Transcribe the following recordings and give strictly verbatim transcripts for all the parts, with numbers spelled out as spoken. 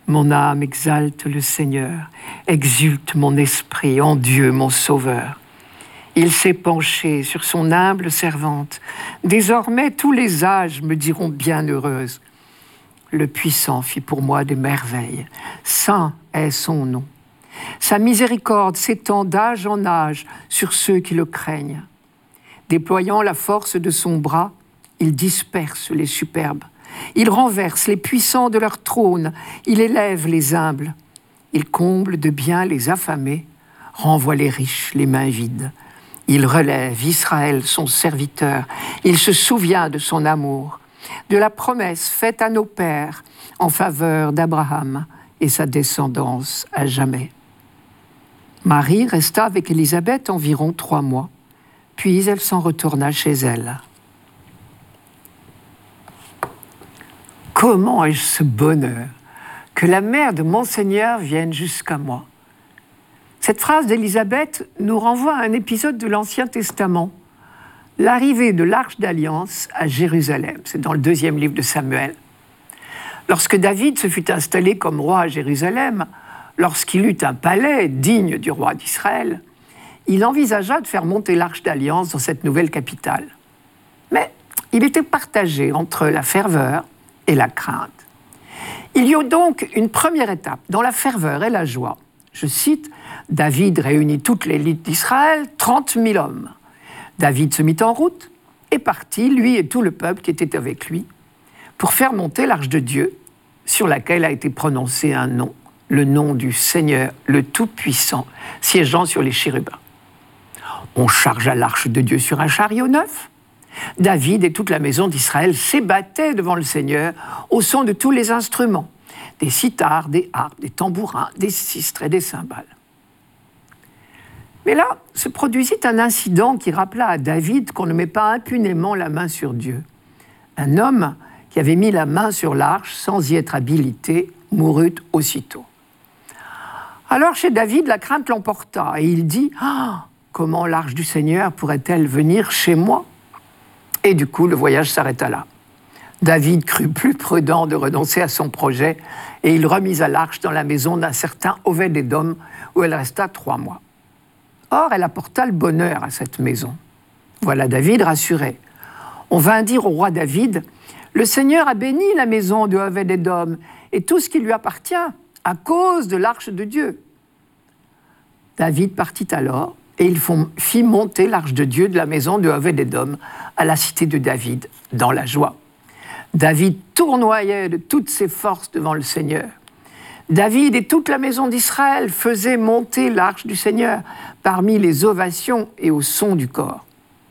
Mon âme exalte le Seigneur, exulte mon esprit en Dieu mon Sauveur. Il s'est penché sur son humble servante. Désormais, tous les âges me diront bienheureuse. Le Puissant fit pour moi des merveilles. Saint est son nom. Sa miséricorde s'étend d'âge en âge sur ceux qui le craignent. Déployant la force de son bras, il disperse les superbes. Il renverse les puissants de leur trône. Il élève les humbles. Il comble de bien les affamés, renvoie les riches les mains vides. Il relève Israël, son serviteur. Il se souvient de son amour, de la promesse faite à nos pères en faveur d'Abraham et sa descendance à jamais. Marie resta avec Élisabeth environ trois mois, puis elle s'en retourna chez elle. Comment ai-je ce bonheur que la mère de mon Seigneur vienne jusqu'à moi? Cette phrase d'Élisabeth nous renvoie à un épisode de l'Ancien Testament, l'arrivée de l'Arche d'Alliance à Jérusalem. C'est dans le deuxième livre de Samuel. Lorsque David se fut installé comme roi à Jérusalem, lorsqu'il eut un palais digne du roi d'Israël, il envisagea de faire monter l'Arche d'Alliance dans cette nouvelle capitale. Mais il était partagé entre la ferveur et la crainte. Il y eut donc une première étape dans la ferveur et la joie. Je cite, « David réunit toute l'élite d'Israël, trente mille hommes. David se mit en route et partit, lui et tout le peuple qui était avec lui, pour faire monter l'arche de Dieu, sur laquelle a été prononcé un nom, le nom du Seigneur, le Tout-Puissant, siégeant sur les chérubins. On chargea l'arche de Dieu sur un chariot neuf. David et toute la maison d'Israël s'ébattaient devant le Seigneur au son de tous les instruments, des cithars, des harpes, des tambourins, des sistres et des cymbales. Mais là, se produisit un incident qui rappela à David qu'on ne met pas impunément la main sur Dieu. Un homme qui avait mis la main sur l'arche sans y être habilité mourut aussitôt. Alors chez David, la crainte l'emporta et il dit ah, « Comment l'arche du Seigneur pourrait-elle venir chez moi ?» Et du coup, le voyage s'arrêta là. David crut plus prudent de renoncer à son projet et il remit à l'arche dans la maison d'un certain Obed-Édom où elle resta trois mois. Or, elle apporta le bonheur à cette maison. Voilà David rassuré. On vint dire au roi David « Le Seigneur a béni la maison de Obed-Édom et tout ce qui lui appartient à cause de l'arche de Dieu. » David partit alors et il fit monter l'arche de Dieu de la maison de Obed-Édom à la cité de David, dans la joie. David tournoyait de toutes ses forces devant le Seigneur. David et toute la maison d'Israël faisaient monter l'arche du Seigneur parmi les ovations et au son du cor.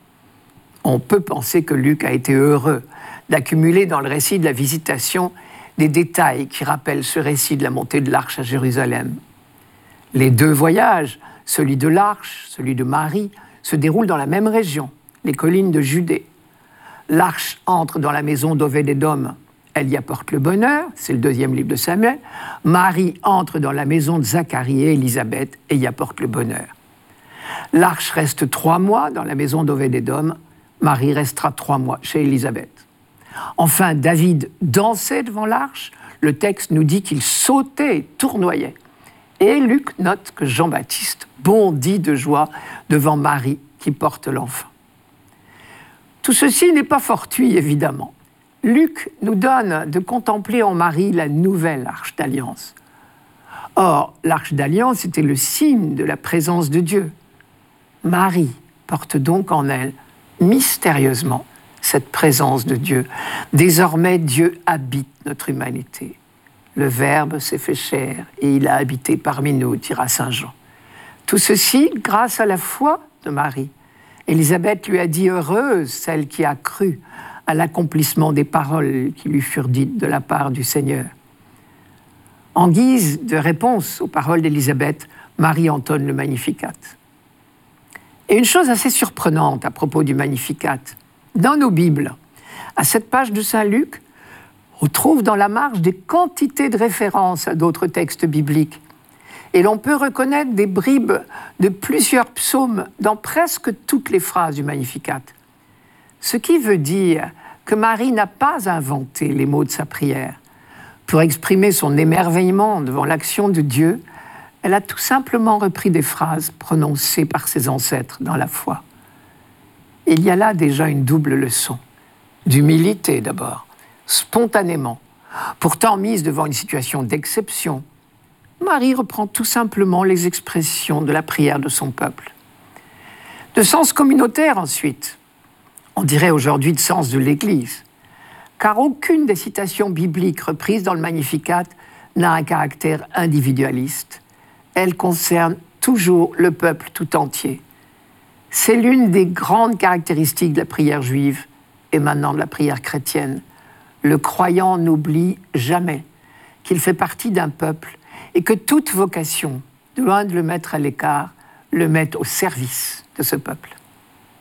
On peut penser que Luc a été heureux d'accumuler dans le récit de la visitation des détails qui rappellent ce récit de la montée de l'arche à Jérusalem. Les deux voyages, celui de l'arche, celui de Marie, se déroulent dans la même région, les collines de Judée. L'arche entre dans la maison d'Obed-Édom, elle y apporte le bonheur, c'est le deuxième livre de Samuel. Marie entre dans la maison de Zacharie et Élisabeth et y apporte le bonheur. L'arche reste trois mois dans la maison d'Obed-Édom, Marie restera trois mois chez Élisabeth. Enfin, David dansait devant l'arche, le texte nous dit qu'il sautait et tournoyait. Et Luc note que Jean-Baptiste bondit de joie devant Marie qui porte l'enfant. Tout ceci n'est pas fortuit, évidemment. Luc nous donne de contempler en Marie la nouvelle arche d'alliance. Or, l'arche d'alliance était le signe de la présence de Dieu. Marie porte donc en elle, mystérieusement, cette présence de Dieu. Désormais, Dieu habite notre humanité. Le Verbe s'est fait chair et il a habité parmi nous, dira saint Jean. Tout ceci grâce à la foi de Marie. Élisabeth lui a dit « Heureuse celle qui a cru à l'accomplissement des paroles qui lui furent dites de la part du Seigneur. » En guise de réponse aux paroles d'Élisabeth, Marie entonne le Magnificat. Et une chose assez surprenante à propos du Magnificat, dans nos Bibles, à cette page de saint Luc, on trouve dans la marge des quantités de références à d'autres textes bibliques. Et l'on peut reconnaître des bribes de plusieurs psaumes dans presque toutes les phrases du Magnificat. Ce qui veut dire que Marie n'a pas inventé les mots de sa prière. Pour exprimer son émerveillement devant l'action de Dieu, elle a tout simplement repris des phrases prononcées par ses ancêtres dans la foi. Il y a là déjà une double leçon. D'humilité d'abord, spontanément. Pourtant mise devant une situation d'exception, Marie reprend tout simplement les expressions de la prière de son peuple. De sens communautaire ensuite, on dirait aujourd'hui de sens de l'Église, car aucune des citations bibliques reprises dans le Magnificat n'a un caractère individualiste. Elle concerne toujours le peuple tout entier. C'est l'une des grandes caractéristiques de la prière juive et maintenant de la prière chrétienne. Le croyant n'oublie jamais qu'il fait partie d'un peuple et que toute vocation, loin de le mettre à l'écart, le met au service de ce peuple.